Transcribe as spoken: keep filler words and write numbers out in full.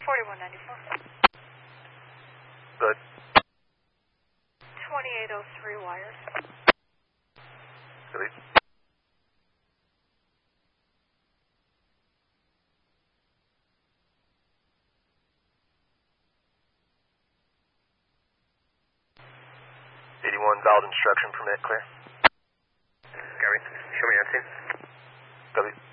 forty-one ninety-four. Good. twenty-eight oh three wires. Good. eighty-one valid instruction permit, clear. Gary, show me that scene. Copy.